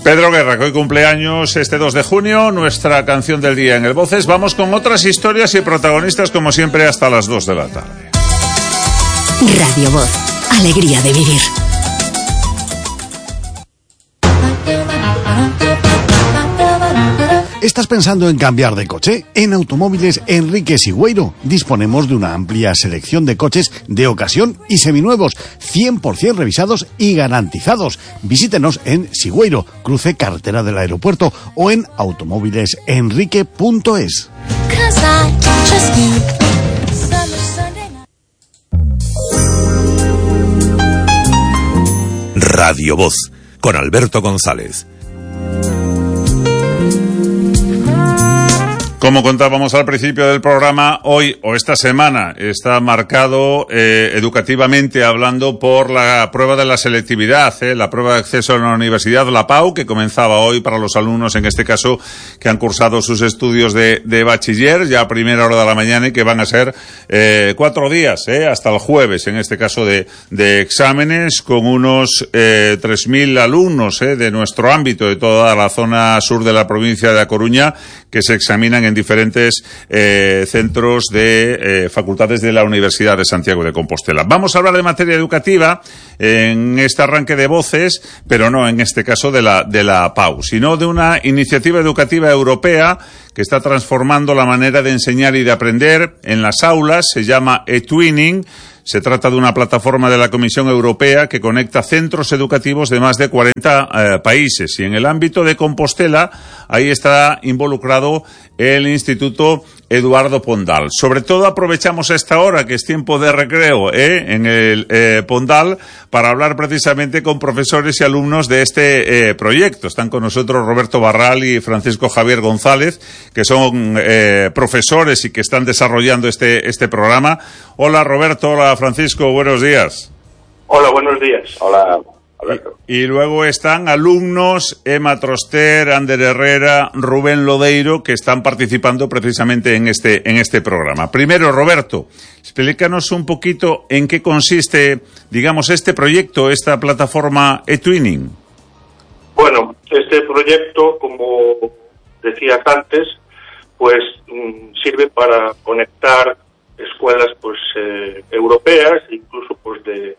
Pedro Guerra, que hoy cumpleaños este 2 de junio, nuestra canción del día en el Voces. Vamos con otras historias y protagonistas, como siempre, hasta las 2 de la tarde. Radio Voz, alegría de vivir. ¿Estás pensando en cambiar de coche? En Automóviles Enrique Sigüeiro disponemos de una amplia selección de coches de ocasión y seminuevos, 100% revisados y garantizados. Visítenos en Sigüeiro, cruce carretera del aeropuerto, o en automóvilesenrique.es. Radio Voz, con Alberto González. Como contábamos al principio del programa, hoy o esta semana está marcado educativamente hablando por la prueba de la selectividad, la prueba de acceso a la universidad, la PAU, que comenzaba hoy para los alumnos, en este caso, que han cursado sus estudios de bachiller ya a primera hora de la mañana, y que van a ser 4 días, hasta el jueves, en este caso de exámenes, con unos 3.000 alumnos de nuestro ámbito, de toda la zona sur de la provincia de A Coruña, que se examinan en diferentes centros de facultades de la Universidad de Santiago de Compostela. Vamos a hablar de materia educativa en este arranque de Voces, pero no en este caso de la PAU, sino de una iniciativa educativa europea que está transformando la manera de enseñar y de aprender en las aulas. Se llama eTwinning. Se trata de una plataforma de la Comisión Europea que conecta centros educativos de más de 40 países. Y en el ámbito de Compostela, ahí está involucrado el Instituto Eduardo Pondal. Sobre todo aprovechamos esta hora, que es tiempo de recreo, en el Pondal, para hablar precisamente con profesores y alumnos de este proyecto. Están con nosotros Roberto Barral y Francisco Javier González, que son profesores y que están desarrollando este programa. Hola Roberto, hola Francisco, buenos días. Hola, buenos días. Hola, Alberto. Y luego están alumnos, Emma Troster, Ander Herrera, Rubén Lodeiro, que están participando precisamente en este programa. Primero, Roberto, explícanos un poquito en qué consiste, digamos, este proyecto, esta plataforma eTwinning. Bueno, este proyecto, como decías antes, pues sirve para conectar escuelas pues europeas, incluso pues de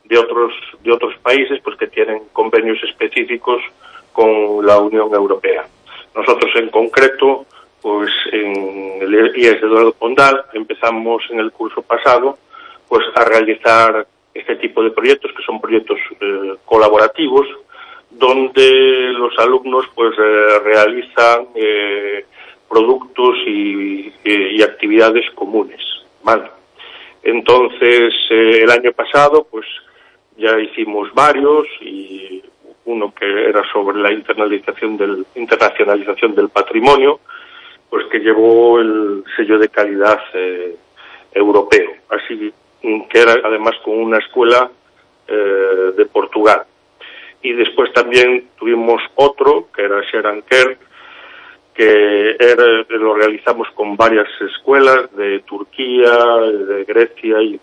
otros países pues que tienen convenios específicos con la Unión Europea. Nosotros en concreto, pues en el IES Eduardo Pondal empezamos en el curso pasado pues a realizar este tipo de proyectos, que son proyectos colaborativos, donde los alumnos pues realizan productos y actividades comunes, ¿vale? Entonces el año pasado pues ya hicimos varios, y uno que era sobre la internacionalización del patrimonio, pues que llevó el sello de calidad europeo, así que era además con una escuela de Portugal. Y después también tuvimos otro que era Share and Care, que lo realizamos con varias escuelas de Turquía, de Grecia y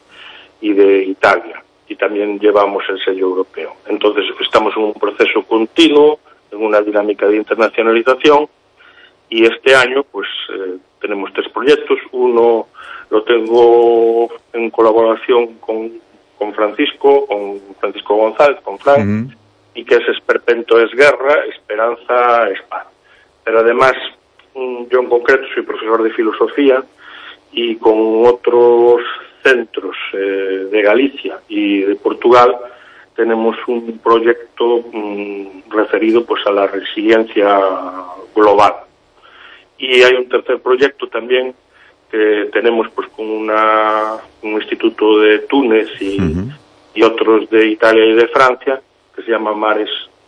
de Italia, y también llevamos el sello europeo. Entonces estamos en un proceso continuo, en una dinámica de internacionalización, y este año pues tenemos 3 proyectos. Uno lo tengo en colaboración con Francisco González, con Frank, y que es Esperpento es Guerra, Esperanza es Paz. Pero además, yo en concreto soy profesor de filosofía, y con otros centros de Galicia y de Portugal tenemos un proyecto referido pues a la resiliencia global. Y hay un tercer proyecto también que tenemos pues con un instituto de Túnez y otros de Italia y de Francia, que se llama Mares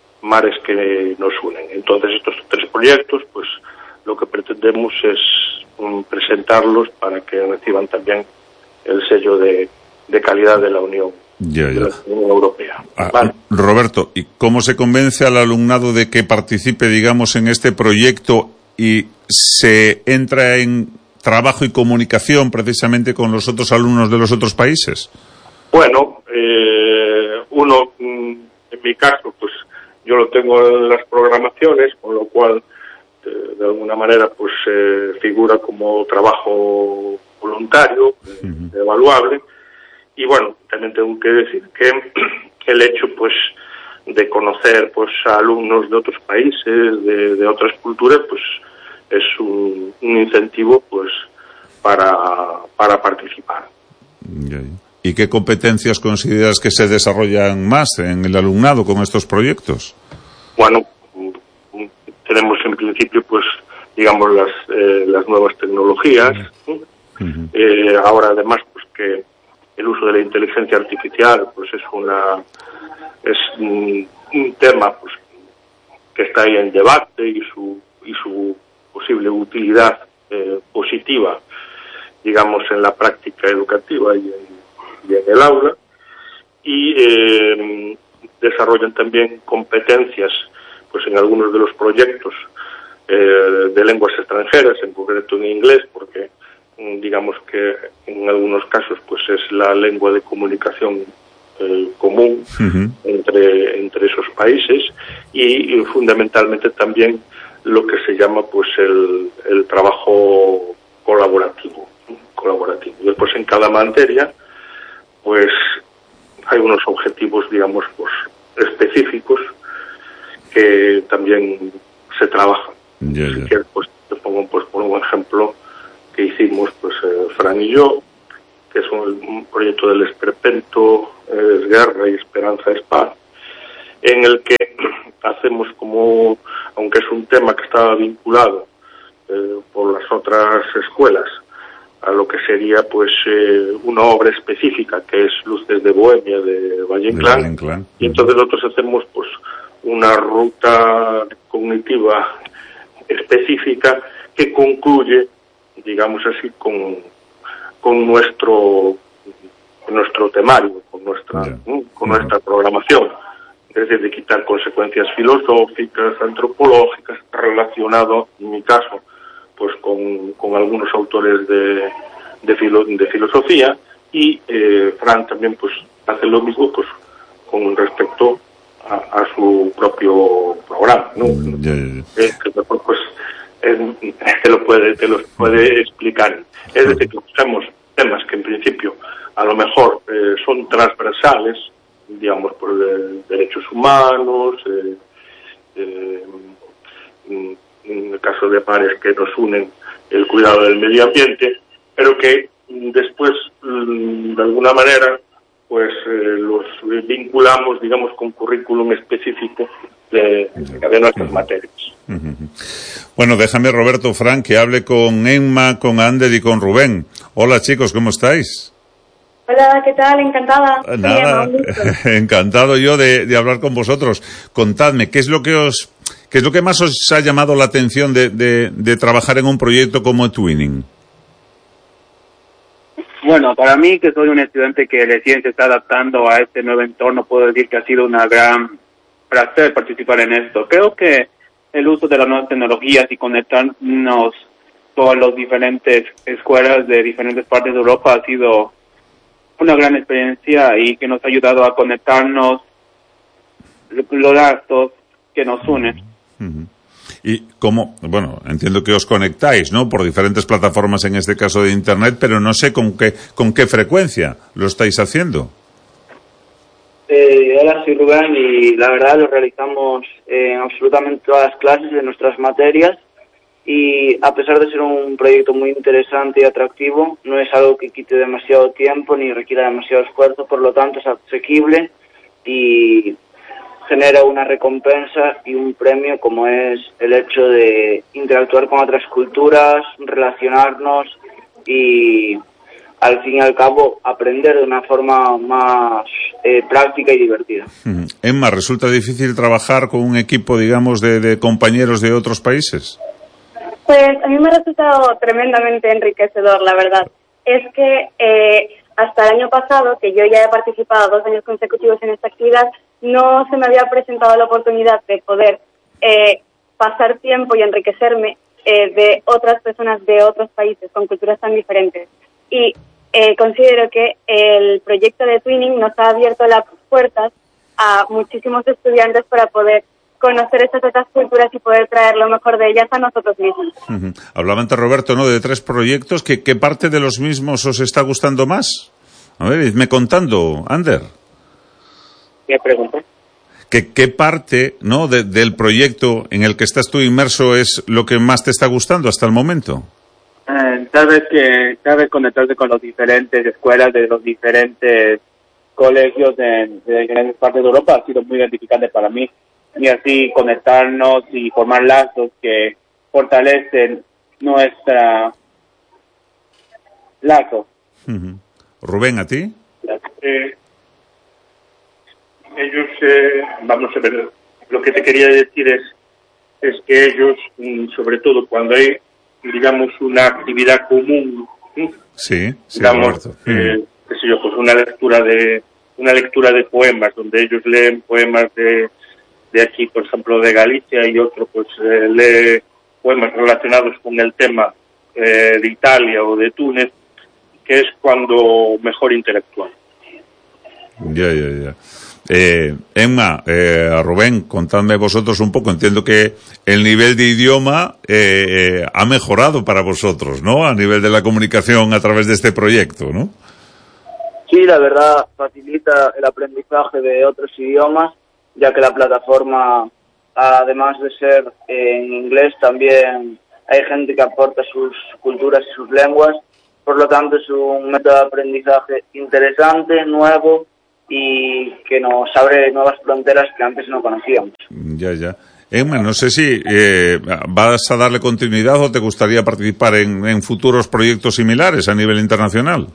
que nos unen. Entonces estos 3 proyectos pues lo que pretendemos es presentarlos para que reciban también el sello de calidad de la Unión Europea. ¿Vale? Roberto, ¿y cómo se convence al alumnado de que participe, digamos, en este proyecto y se entra en trabajo y comunicación precisamente con los otros alumnos de los otros países? Bueno, uno, en mi caso, pues yo lo tengo en las programaciones, con lo cual de alguna manera pues figura como trabajo voluntario, evaluable. Y bueno, también tengo que decir que el hecho pues de conocer pues a alumnos de otros países, de otras culturas, pues es un incentivo pues para participar. ¿Y qué competencias consideras que se desarrollan más en el alumnado con estos proyectos? Bueno, tenemos en principio pues digamos las nuevas tecnologías. Ahora además pues que el uso de la inteligencia artificial pues es un tema pues que está ahí en debate y su posible utilidad positiva, digamos, en la práctica educativa y en el aula, y desarrollan también competencias pues en algunos de los proyectos de lenguas extranjeras, en concreto en inglés, porque digamos que en algunos casos pues es la lengua de comunicación común entre esos países, y fundamentalmente también lo que se llama pues el trabajo colaborativo. Después en cada materia pues hay unos objetivos, digamos, pues específicos que también se trabajan. Si quieres, pues te pongo pues por un ejemplo que hicimos pues Fran y yo, que es un proyecto del Esperpento, es Guerra y Esperanza es Paz, en el que hacemos como, aunque es un tema que estaba vinculado por las otras escuelas a lo que sería pues una obra específica que es Luces de Bohemia de Valle Inclán, y entonces nosotros hacemos pues una ruta cognitiva específica que concluye, digamos así, con nuestro temario, con nuestra programación, es decir, de quitar consecuencias filosóficas, antropológicas, relacionado, en mi caso, pues con algunos autores de filosofía, y Fran también pues hace lo mismo pues con respecto a su propio programa, ¿no? Que mejor pues te los puede explicar. Es decir, que usamos temas que en principio a lo mejor son transversales, digamos, por derechos humanos, en el caso de pares que nos unen el cuidado del medio ambiente, pero que después, de alguna manera, pues los vinculamos, digamos, con currículum específico de nuestras materias. Bueno, déjame, Roberto, Fran, que hable con Emma, con Ander y con Rubén. Hola, chicos, ¿cómo estáis? Hola, ¿qué tal? Encantada. Nada, encantado yo de hablar con vosotros. Contadme, ¿qué es lo que más os ha llamado la atención de trabajar en un proyecto como Twinning? Bueno, para mí, que soy un estudiante que recién se está adaptando a este nuevo entorno, puedo decir que ha sido una gran placer participar en esto. Creo que el uso de las nuevas tecnologías y conectarnos con las diferentes escuelas de diferentes partes de Europa ha sido una gran experiencia y que nos ha ayudado a conectarnos los lazos que nos unen. Y cómo, bueno, entiendo que os conectáis, ¿no? Por diferentes plataformas, en este caso de Internet, pero no sé con qué frecuencia lo estáis haciendo. Hola, soy Rubén y la verdad lo realizamos en absolutamente todas las clases de nuestras materias, y a pesar de ser un proyecto muy interesante y atractivo, no es algo que quite demasiado tiempo ni requiera demasiado esfuerzo, por lo tanto es asequible y genera una recompensa y un premio, como es el hecho de interactuar con otras culturas, relacionarnos y al fin y al cabo aprender de una forma más práctica y divertida. Emma, ¿resulta difícil trabajar con un equipo, digamos, de compañeros de otros países? Pues a mí me ha resultado tremendamente enriquecedor, la verdad. Es que hasta el año pasado, que yo ya he participado 2 años consecutivos en esta actividad, no se me había presentado la oportunidad de poder pasar tiempo y enriquecerme de otras personas de otros países con culturas tan diferentes. Y considero que el proyecto de Twinning nos ha abierto las puertas a muchísimos estudiantes para poder conocer esas otras culturas y poder traer lo mejor de ellas a nosotros mismos. Hablaba antes Roberto, ¿no?, de 3 proyectos. ¿Qué parte de los mismos os está gustando más? A ver, idme contando, Ander. ¿Qué pregunta? ¿Qué parte, ¿no?, del proyecto en el que estás tú inmerso es lo que más te está gustando hasta el momento? Tal vez conectarse con las diferentes escuelas de los diferentes colegios de diferentes partes de Europa ha sido muy gratificante para mí, y así conectarnos y formar lazos que fortalecen nuestra lazo. Rubén, ¿a ti? Ellos, vamos a ver, lo que te quería decir es que ellos, sobre todo cuando hay, digamos, una actividad común, sí, digamos, qué sé yo, pues una lectura de poemas, donde ellos leen poemas de aquí, por ejemplo, de Galicia, y otro pues lee poemas relacionados con el tema de Italia o de Túnez, que es cuando mejor interactúan. Ya. Emma, Rubén, contadme vosotros un poco. Entiendo que el nivel de idioma ha mejorado para vosotros, ¿no?, a nivel de la comunicación a través de este proyecto, ¿no? Sí, la verdad facilita el aprendizaje de otros idiomas, ya que la plataforma, además de ser en inglés, también hay gente que aporta sus culturas y sus lenguas. Por lo tanto, es un método de aprendizaje interesante, nuevo, y que nos abre nuevas fronteras que antes no conocíamos. Ya. Emma, no sé si vas a darle continuidad o te gustaría participar en futuros proyectos similares a nivel internacional.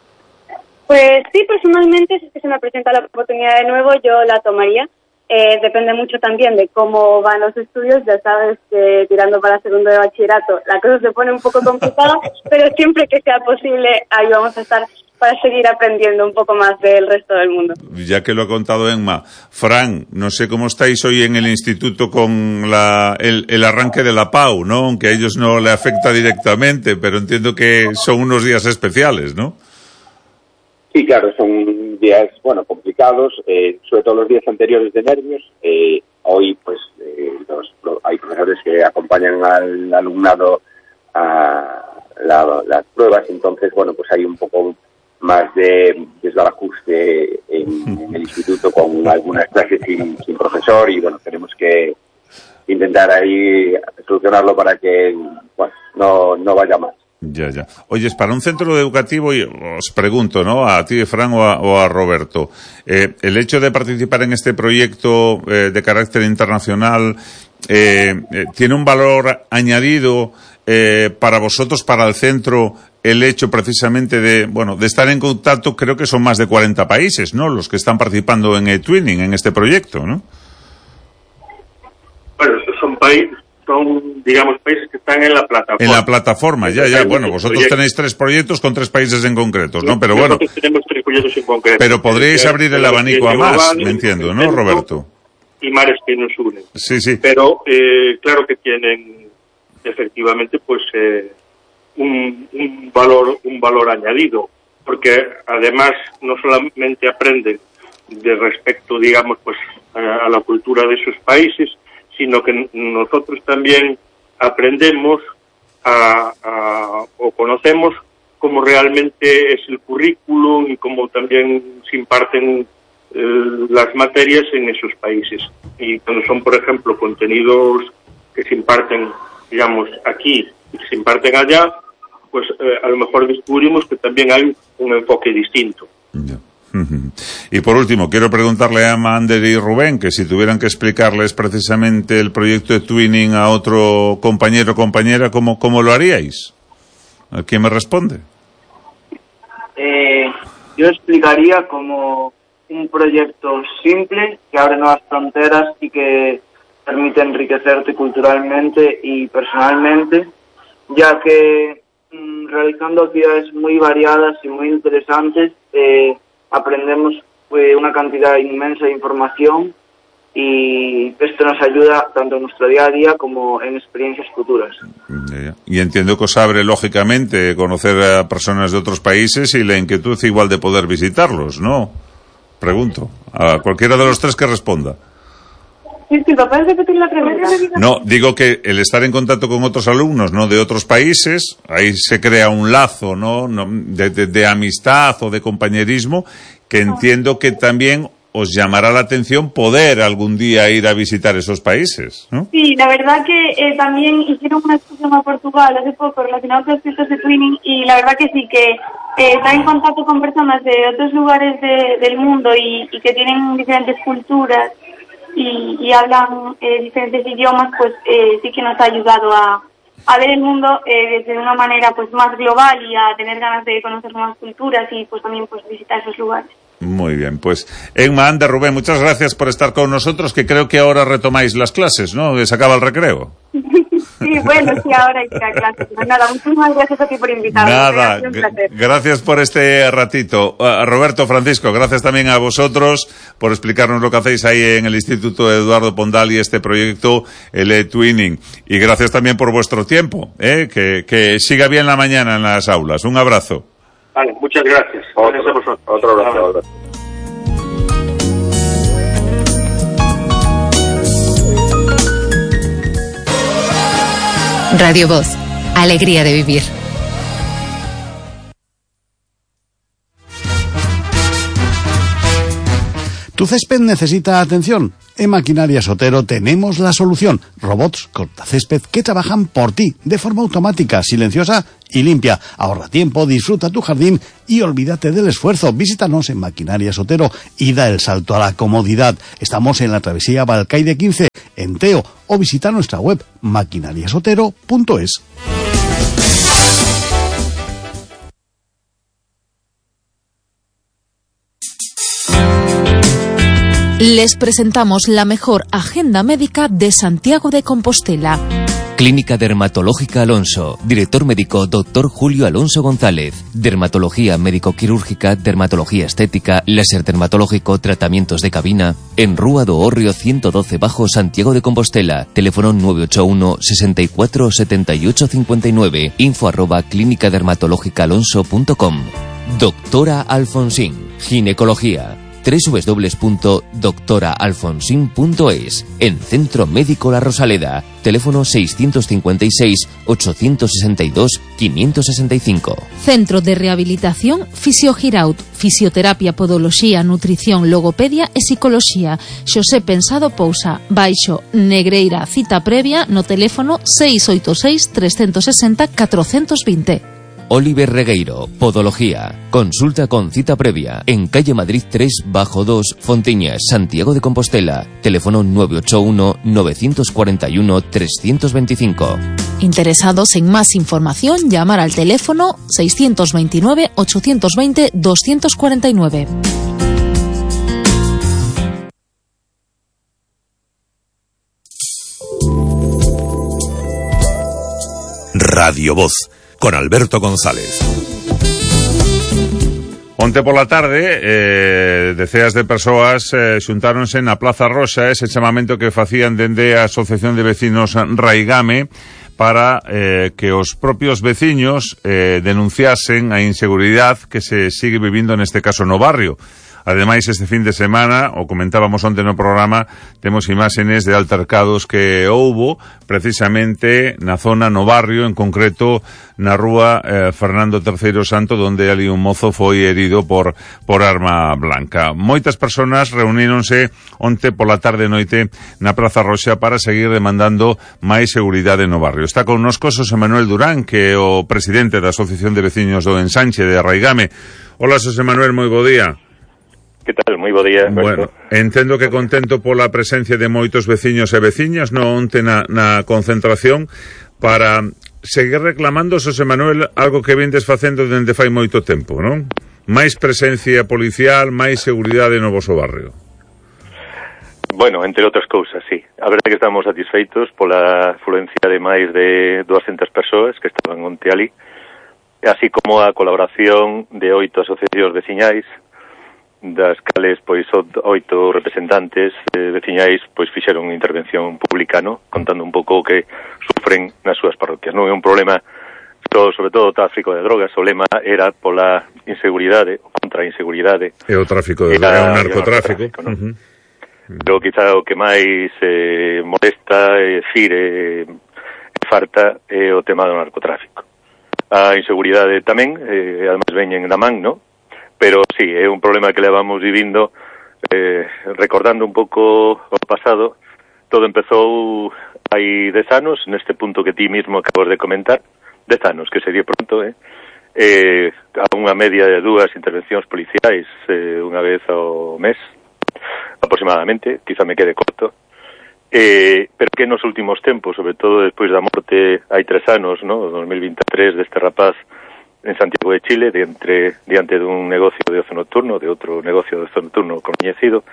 Pues sí, personalmente, si es que se me presenta la oportunidad de nuevo, yo la tomaría. Depende mucho también de cómo van los estudios. Ya sabes que tirando para segundo de bachillerato la cosa se pone un poco complicada, pero siempre que sea posible, ahí vamos a estar para seguir aprendiendo un poco más del resto del mundo. Ya que lo ha contado Emma, Fran, no sé cómo estáis hoy en el instituto con el arranque de la PAU, ¿no? Aunque a ellos no le afecta directamente, pero entiendo que son unos días especiales, ¿no? Sí, claro, son días, complicados, sobre todo los días anteriores de nervios. Hoy, pues, hay profesores que acompañan al alumnado a las pruebas, entonces, pues hay un poco más de desbarajuste en el instituto con algunas clases sin profesor, y tenemos que intentar ahí solucionarlo para que no vaya más. Ya. Oye, para un centro educativo, y os pregunto, ¿no?, a ti, Fran, o a Roberto, el hecho de participar en este proyecto de carácter internacional tiene un valor añadido para vosotros, para el centro, el hecho precisamente de estar en contacto. Creo que son más de 40 países, ¿no?, los que están participando en eTwinning, en este proyecto, ¿no? Bueno, son, digamos, países que están en la plataforma. En la plataforma, ya. Bueno, vosotros tenéis 3 proyectos con 3 países en concreto, ¿no? Pero nosotros tenemos 3 proyectos en concreto. Pero podríais abrir el abanico a más, me entiendo, ¿no, Roberto? Y mares que nos unen. Sí. Pero, claro que tienen, efectivamente, pues, un valor añadido. Porque, además, no solamente aprenden de respecto, digamos, pues, a la cultura de esos países, sino que nosotros también aprendemos o conocemos cómo realmente es el currículum y cómo también se imparten las materias en esos países. Y cuando son, por ejemplo, contenidos que se imparten, digamos, aquí y que se imparten allá, pues a lo mejor descubrimos que también hay un enfoque distinto. Yeah. Y por último, quiero preguntarle a Ander y Rubén que si tuvieran que explicarles precisamente el proyecto de Twinning a otro compañero o compañera, ¿cómo lo haríais? ¿A quién me responde? Yo explicaría como un proyecto simple que abre nuevas fronteras y que permite enriquecerte culturalmente y personalmente, ya que realizando actividades muy variadas y muy interesantes, aprendemos una cantidad inmensa de información, y esto nos ayuda tanto en nuestro día a día como en experiencias futuras. Y entiendo que os abre, lógicamente, conocer a personas de otros países y la inquietud igual de poder visitarlos, ¿no? Pregunto a cualquiera de los 3 que responda. Disculpa, ¿puedes repetir la pregunta? No, digo que el estar en contacto con otros alumnos, ¿no?, de otros países, ahí se crea un lazo, ¿no?, de amistad o de compañerismo, que entiendo que también os llamará la atención poder algún día ir a visitar esos países, ¿no? Sí, la verdad que también hicieron una excursión a Portugal hace poco relacionado con los proyectos de twinning, y la verdad que sí, que estar en contacto con personas de otros lugares del mundo y que tienen diferentes culturas y hablan diferentes idiomas, pues sí que nos ha ayudado a ver el mundo desde una manera pues más global y a tener ganas de conocer nuevas culturas y pues también pues visitar esos lugares. Muy bien, pues Emma, Ander, Rubén, muchas gracias por estar con nosotros, que creo que ahora retomáis las clases, ¿no? Se acaba el recreo. Sí, bueno, sí, ahora hay que ir a clases. Pues nada, muchísimas gracias a ti por invitarme. Nada, gracias por este ratito. Roberto, Francisco, gracias también a vosotros por explicarnos lo que hacéis ahí en el Instituto Eduardo Pondal y este proyecto, el eTwinning. Y gracias también por vuestro tiempo, que siga bien la mañana en las aulas. Un abrazo. Vale, muchas gracias. Otro abrazo. Radio Voz, alegría de vivir. ¿Tu césped necesita atención? En Maquinarias Otero tenemos la solución. Robots cortacésped que trabajan por ti, de forma automática, silenciosa y limpia. Ahorra tiempo, disfruta tu jardín y olvídate del esfuerzo. Visítanos en Maquinarias Otero y da el salto a la comodidad. Estamos en la travesía Balcaide 15, en Teo, o visita nuestra web maquinariasotero.es. Les presentamos la mejor agenda médica de Santiago de Compostela. Clínica Dermatológica Alonso. Director médico Dr. Julio Alonso González. Dermatología médico-quirúrgica, dermatología estética, láser dermatológico, tratamientos de cabina. En Rúa do Hórreo 112 Bajo, Santiago de Compostela. Teléfono 981 64 78 59. info@clínicadermatológicaalonso.com. Doctora Alfonsín. Ginecología. www.doctoraalfonsin.es. En Centro Médico La Rosaleda. Teléfono 656 862 565. Centro de Rehabilitación Fisiogiraut. Fisioterapia, podoloxía, nutrición, logopedia e psicoloxía. Xosé Pensado Pousa. Baixo Negreira. Cita previa no teléfono 686 360 420. Oliver Regueiro, Podología. Consulta con cita previa en calle Madrid 3 bajo 2, Fontiñas, Santiago de Compostela. Teléfono 981 941 325. Interesados en más información, llamar al teléfono 629 820 249. Radio Voz, con Alberto González. Onte por la tarde, deceas de persoas xuntáronse na Plaza Roxa, ese chamamento que facían dende a Asociación de Vecinos Raigame, para que os propios veciños denunciasen a inseguridade que se sigue vivindo neste caso no barrio. Ademais, este fin de semana, o comentábamos onte no programa, temos imágenes de altercados que houbo precisamente na zona, no barrio, en concreto na rúa Fernando III Santo, donde ali un mozo foi herido por arma blanca. Moitas persoas reuníronse onte pola tarde e noite na Praza Roxa para seguir demandando máis seguridade no barrio. Está connosco Xosé Manuel Durán, que é o presidente da Asociación de Veciños do Ensanche de Raigame. Hola, Xosé Manuel, moi bo día. Que tal? Moi bo día. Bueno, entendo que contento pola presencia de moitos veciños e veciñas no onte na concentración para seguir reclamando, Xosé Manuel, algo que vendes facendo dende fai moito tempo, non? Máis presencia policial, máis seguridade no voso barrio. Bueno, entre outras cousas, sí. A verdade é que estamos satisfeitos pola afluencia de máis de 200 persoas que estaban onte ali, así como a colaboración de 8 asociacións veciñais, das cales, pois, 8 representantes veciñais, pois, fixeron intervención pública, no? Contando un pouco o que sufren nas súas parroquias. Non é un problema, sobre todo o tráfico de drogas, o lema era pola inseguridade, contra a inseguridade. E o tráfico de drogas, o narcotráfico. No? Pero quizá o que máis molesta, farta é o tema do narcotráfico. A inseguridade tamén, además veñen na man, ¿no? Pero sí, é un problema que levamos vivindo, recordando un pouco o pasado. Todo empezou hai 10 anos, neste punto que ti mismo acabas de comentar, 10 anos, que sería pronto, a unha media de 2 intervencións policiais unha vez ao mes, aproximadamente, quizá me quede corto, pero que nos últimos tempos, sobre todo despois da morte hai 3 anos, no, 2023, deste rapaz en Santiago de Chile, diante dun negocio de ocio nocturno, de outro negocio de ocio nocturno coñecido,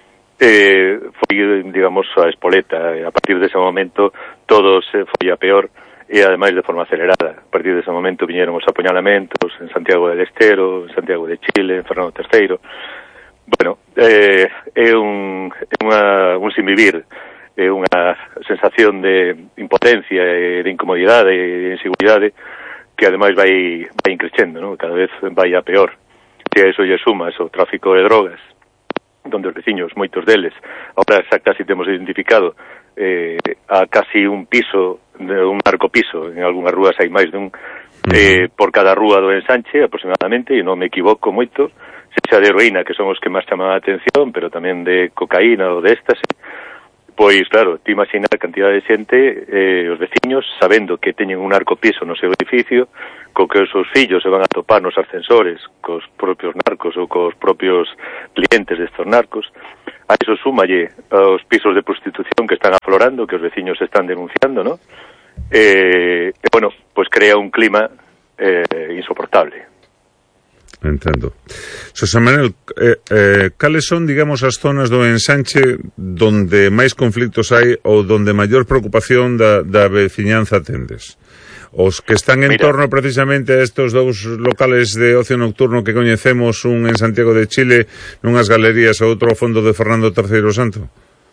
foi, digamos, a espoleta. A partir dese momento todo se foi a peor, e ademais de forma acelerada. A partir dese momento viñeron os apuñalamentos en Santiago del Estero, en Santiago de Chile, en Fernando III. Bueno, é un sinvivir, é unha sensación de impotencia e de incomodidade e de inseguridade que ademais vai increcendo, ¿no? Cada vez vai a peor. Se a eso lle sumas o tráfico de drogas, donde os veciños, moitos deles, ahora xa casi temos identificado a casi un piso, un narcopiso, en algunhas rúas hai máis de un, por cada rúa do ensanche aproximadamente, e non me equivoco moito, sexa de heroína, que son os que máis chaman a atención, pero tamén de cocaína ou de éxtase. Pois, claro, te imaginas a cantidad de xente, os veciños, sabendo que teñen un narcopiso no seu edificio, co que os seus fillos se van a topar nos ascensores cos propios narcos ou cos propios clientes destos narcos. A iso súmalle aos pisos de prostitución que están aflorando, que os veciños están denunciando, ¿no? Bueno, pues crea un clima insoportable. Entendo. Xosé Manuel, cales son, digamos, as zonas do ensanche donde máis conflictos hai ou donde maior preocupación da veciñanza tendes? Os que están en torno precisamente a estos dous locales de ocio nocturno que coñecemos, un en Santiago de Chile, nunhas galerías, e outro ao fondo de Fernando III Santo?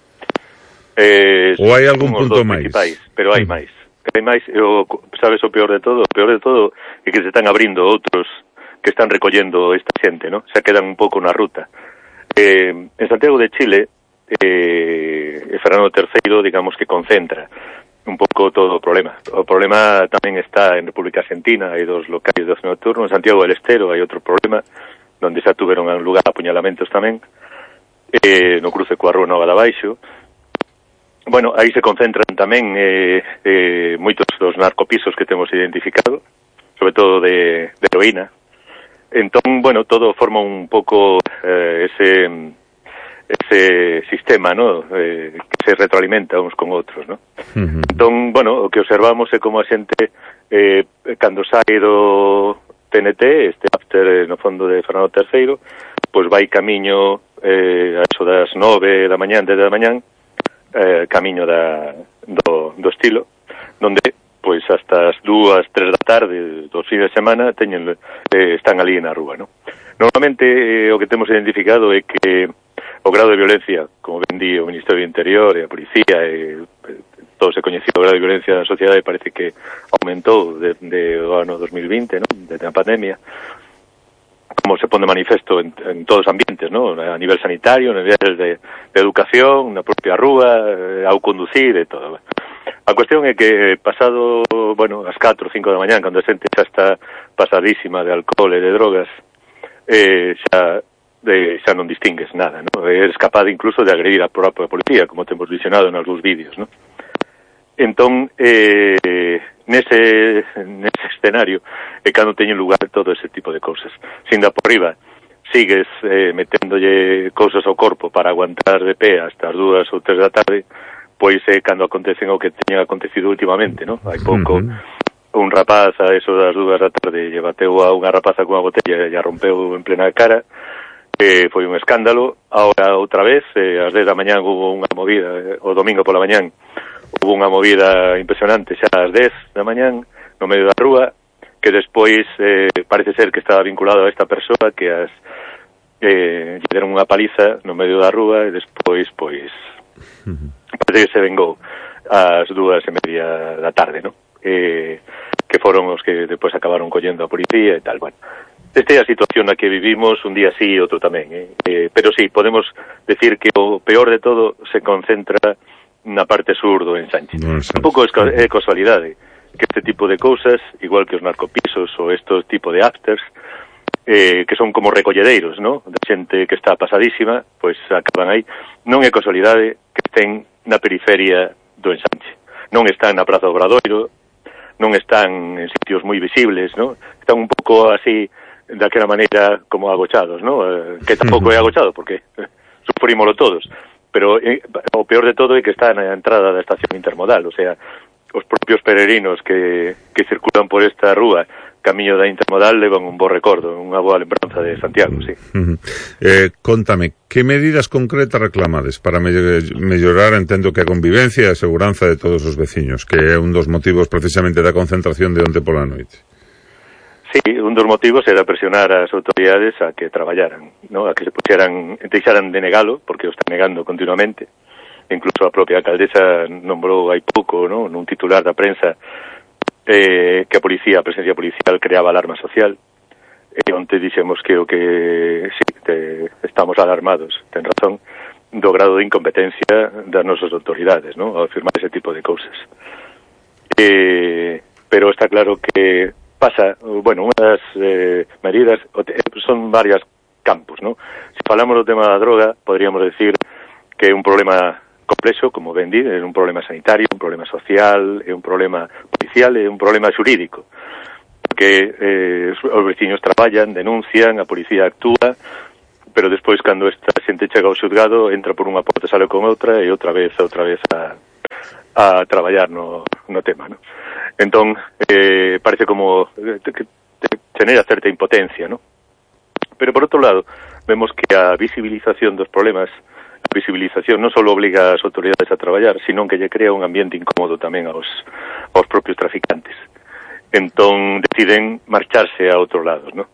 Ou hai algún punto máis? Pero hai máis. Hai máis, sabes o peor de todo? O peor de todo é que se están abrindo outros que están recollendo esta xente, ¿no? Se quedan un pouco na ruta. En Santiago de Chile, Fernando III, digamos que concentra un pouco todo o problema. O problema tamén está en República Argentina, hai 2 locais de ocio nocturno, en Santiago del Estero hai outro problema, donde xa tuveron un lugar apuñalamentos tamén, no cruce coa Rúa Nova de Abaixo. Bueno, aí se concentran tamén moitos dos narcopisos que temos identificado, sobre todo de heroína. Entón, bueno, todo forma un pouco ese sistema, ¿no? Que se retroalimenta uns con outros, ¿no? Entón, bueno, o que observamos é como a xente cando sai do TNT, este after no fondo de Fernando III, pois vai camiño a eso das 9 da mañán, 10 da mañán, camiño do estilo, donde pois hasta as 2, 3 da tarde dos fines de semana están ali na rúa, ¿no? Normalmente o que temos identificado é que o grado de violencia, como ben di o Ministerio do Interior e a Policía, todo se coñecido o grado de violencia na sociedade, parece que aumentou desde o ano 2020, ¿no? Desde a pandemia, como se pone manifesto en todos os ambientes, ¿no? A nivel sanitario, a nivel de educación, na propia rúa, ao conducir e todo. A cuestión é que pasado, bueno, as 4 ou 5 da mañán, cando a xente xa está pasadísima de alcohol e de drogas, xa non distingues nada, ¿no? Eres capaz incluso de agredir a propia policía, como temos visionado en algúns vídeos, ¿no? Entón, nese escenario é cando teñen lugar todo ese tipo de cousas. Sin da por riba, sigues meténdolle cousas ao corpo para aguantar de pé hasta as 2 ou 3 da tarde, pois é cando acontecen o que teñen acontecido últimamente, ¿no? Hai pouco un rapaz a eso das 2 da tarde lle bateu a unha rapaza cunha botella e a rompeu en plena cara, foi un escándalo. Ahora outra vez, ás 10 da mañán hubo unha movida, o domingo pola mañán hubo unha movida impresionante xa ás 10 da mañán no medio da rúa, que despois parece ser que estaba vinculado a esta persoa que lle deron unha paliza no medio da rúa e despois, pois parece que se vengou ás 2:30 da tarde, ¿no? Que foron os que depois acabaron collendo a policía e tal. Bueno, esta é a situación na que vivimos, un día sí e outro tamén, pero sí, podemos decir que o peor de todo se concentra na parte sur do ensanche. Tampouco é casualidade que este tipo de cousas, igual que os narcopisos ou estes tipo de afters, que son como recolledeiros, ¿no?, de xente que está pasadísima, pois acaban aí. Non é casualidade que estén na periferia do ensanche. Non están na Praza do Obradoiro, non están en sitios moi visibles, ¿no? Están un pouco así, daquela maneira, como agochados, ¿no? Que tampouco é agochado, porque sufrímoslo todos. Pero o peor de todo é que está na entrada da estación intermodal, o sea, os propios peregrinos que circulan por esta rúa camiño da intermodal levan un bo recordo, unha boa lembranza de Santiago, sí. Contame, que medidas concretas reclamades para mellorar, entendo que a convivencia e a seguranza de todos os veciños, que é un dos motivos precisamente da concentración de onte pola noite? Sí, un dos motivos era presionar as autoridades a que traballaran, ¿no?, a que se puxeran, deixaran de negalo, porque o están negando continuamente. Incluso a propia alcaldesa nombrou hai pouco, ¿no?, nun titular da prensa, que a presencia policial creaba alarma social, e onte dixemos que o que sí, estamos alarmados, ten razón, do grado de incompetencia das nosas autoridades, ¿no?, ao afirmar ese tipo de cousas. Pero está claro que pasa, bueno, unhas medidas, son varias campos, ¿no? Se falamos do tema da droga, podríamos decir que é un problema complexo, como ben di, é un problema sanitario, un problema social, é un problema policial, é un problema xurídico, porque os veciños traballan, denuncian, a policía actúa, pero despois, cando esta xente chega ao xulgado, entra por unha porta, sale con outra, e outra vez a traballar no tema, ¿no? Entón, parece como que genera certa impotencia, ¿no? Pero, por outro lado, vemos que a visibilización dos problemas, a visibilización non só obliga as autoridades a traballar, sino que lle crea un ambiente incómodo tamén aos propios traficantes. Entón, deciden marcharse a outros lados, ¿no?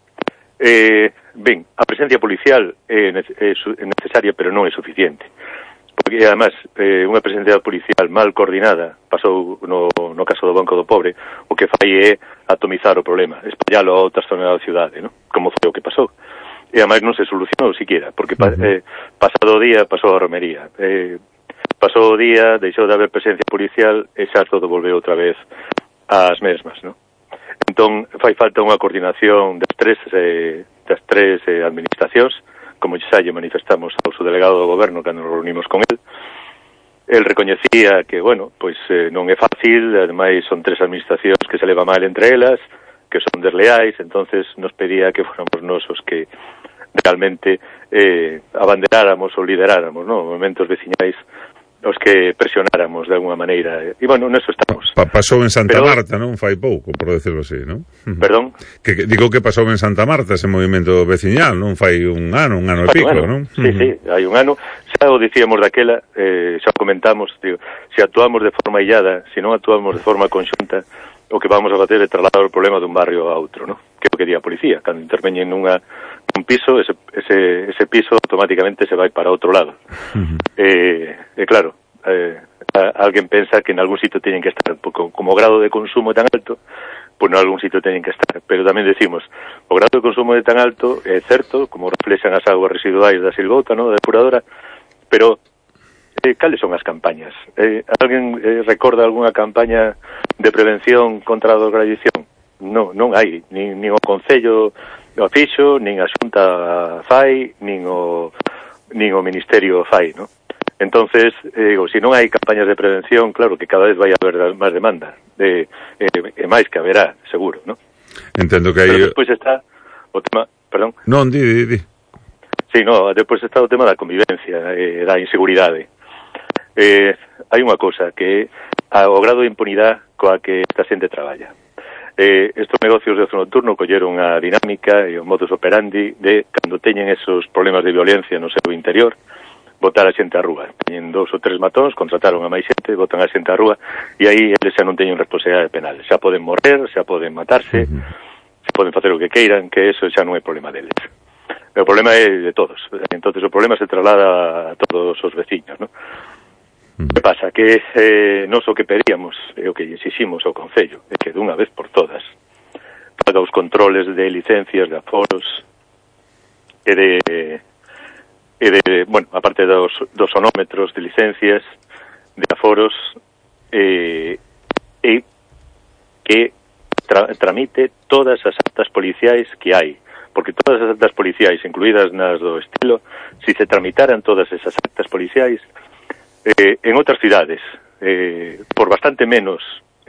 Ben, a presencia policial é necesaria, pero non é suficiente. Porque, además, unha presencia policial mal coordinada, pasou no caso do Banco do Pobre, o que fai é atomizar o problema, espallalo a outras zonas da cidade, ¿no?, como foi o que pasou. E ademais non se solucionou siquiera, porque pasado o día pasou a romería, pasou o día, deixou de haber presencia policial e xa todo volveu outra vez ás mesmas, ¿no? Entón, fai falta unha coordinación das tres administracións, como xa lle manifestamos ao subdelegado do goberno cando nos reunimos con el. El recoñecía que, bueno, pois non é fácil, ademais son tres administracións que se leva mal entre elas, que son desleais, entonces nos pedía que fóramos nos os que realmente abanderáramos ou lideráramos, ¿no?, movimentos veciñais, os que presionáramos de alguna maneira. E, bueno, neso estamos. Pasou en Santa Marta, non? Fai pouco, por decirlo así, non? Perdón? Digo que pasou en Santa Marta ese movimento veciñal, non? Fai un ano e pico, non? Sí, sí, hai un ano. Xa o dicíamos daquela, xa comentamos, digo, se actuamos de forma illada, se non actuamos de forma conxunta, o que vamos a facer é trasladar o problema dun barrio a outro, ¿no?, que é o que di a policía. Cando interveñen nun piso, ese piso automáticamente se vai para outro lado. Claro, alguén pensa que en algún sitio teñen que estar, como o grado de consumo é tan alto, pois en algún sitio teñen que estar. Pero tamén decimos, o grado de consumo é tan alto, é certo, como reflexan as aguas residuais da Silgouta, ¿no?, da depuradora, pero cales son as campañas? Alguén recorda algunha campaña de prevención contra a drogadición? Non hai, nin o Concello o fixo, nin a Xunta fai, nin o Ministerio fai, ¿no? Entonces, se non hai campañas de prevención, claro que cada vez vai a haber máis demanda, e máis que haberá, seguro, ¿no? Entendo que hai... Pero despois está o tema... Perdón? Non, di. Sí, no, despois está o tema da convivencia, da inseguridade. Hai unha cousa que é o grado de impunidade coa que esta xente traballa. Estos negocios de ocio nocturno colleron a dinámica e o modus operandi de, cando teñen esos problemas de violencia no seu interior, botar a xente á rúa. Teñen 2 ou 3 matóns, contrataron a máis xente, botan a xente á rúa, e aí eles xa non teñen responsabilidade penal. Xa poden morrer, xa poden matarse, xa poden facer o que queiran, que eso xa non é problema deles. O problema é de todos. Entonces o problema se traslada a todos os veciños, ¿no? Que pasa? Que non o que pedíamos e o que exiximos ao Concello é que dunha vez por todas faga os controles de licencias, de aforos e de bueno, aparte dos sonómetros de licencias, de aforos, e que tramite todas as actas policiais que hai, porque todas as actas policiais, incluídas nas do estilo, si se tramitaran todas esas actas policiais en outras cidades, por bastante menos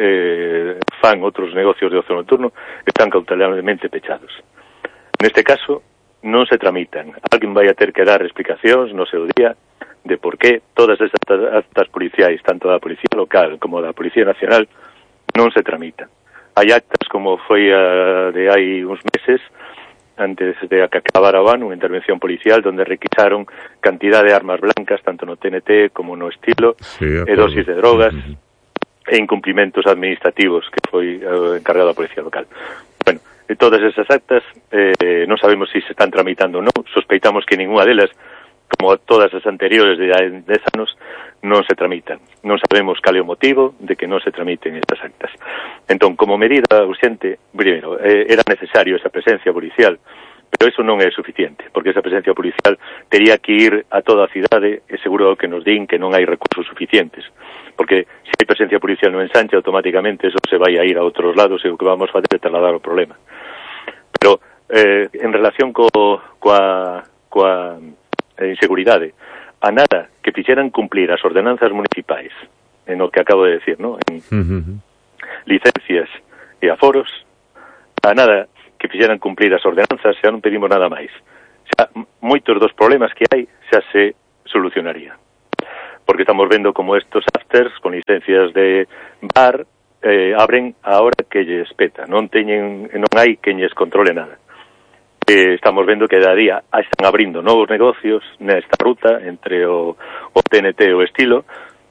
fan outros negocios de ocio nocturno, están cautelarmente pechados. Neste caso, non se tramitan. Alguén vai a ter que dar explicacións no seu día de por qué todas estas actas policiais, tanto da Policía Local como da Policía Nacional, non se tramitan. Hai actas como foi de hai uns meses, antes de que acabara o ano, unha intervención policial onde requisaron cantidad de armas blancas, tanto no TNT como no estilo, e dosis de drogas, e incumplimentos administrativos que foi encargado da Policía Local. Bueno, e todas esas actas non sabemos se están tramitando ou non, sospeitamos que ninguna delas, como todas as anteriores de 10 anos, non se tramitan. Non sabemos cal é o motivo de que non se tramiten estas actas. Entón, como medida urxente, primeiro, era necesario esa presencia policial, pero eso non é suficiente, porque esa presencia policial tería que ir a toda a cidade e seguro que nos din que non hai recursos suficientes, porque se hai presencia policial no ensanche, automáticamente eso se vai a ir a outros lados e o que vamos fazer é trasladar o problema. Pero en relación coa inseguridade, a nada que fixeran cumplir as ordenanzas municipais, en o que acabo de decir, ¿no? En licencias e aforos, a nada que fixeran cumplir as ordenanzas, xa non pedimos nada máis. Xa moitos dos problemas que hai xa se solucionaría. Porque estamos vendo como estos afters con licencias de bar abren a hora que lles peta, non hai quen lles controle nada. Estamos vendo que cada día están abrindo novos negocios nesta ruta entre o TNT e o estilo.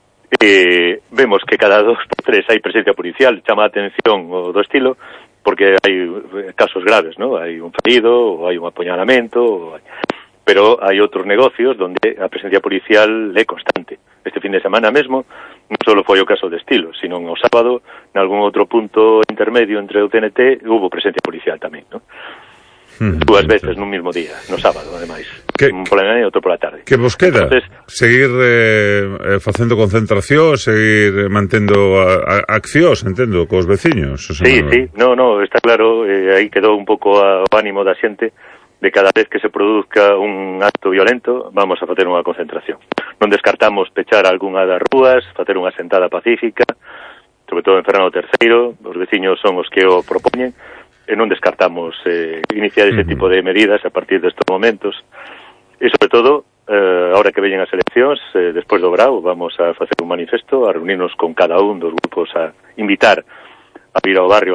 Vemos que cada 2 por 3 hai presencia policial, chama a atención o do estilo, porque hai casos graves, ¿no? Hai un ferido, ou hai un apuñalamento, pero hai outros negocios onde a presencia policial é constante. Este fin de semana mesmo non só foi o caso de estilo, sino o sábado, en algún outro punto intermedio entre o TNT, hubo presencia policial tamén, ¿no? 2 veces nun mismo día, no sábado, ademais. Un pola mañá e outro pola tarde. Que vos queda? Entonces, seguir facendo concentración, seguir mantendo accións, entendo, cos veciños? Sí, no, está claro, aí quedou un pouco o ánimo da xente de cada vez que se produzca un acto violento, vamos a facer unha concentración. Non descartamos pechar algunha das rúas, facer unha sentada pacífica, sobre todo en Fernando III, os veciños son os que o propoñen, e non descartamos iniciar ese tipo de medidas a partir destes momentos. E, sobre todo, ahora que veñen as eleccións, despois do Brao, vamos a facer un manifesto, a reunirnos con cada un dos grupos, a invitar a vir ao barrio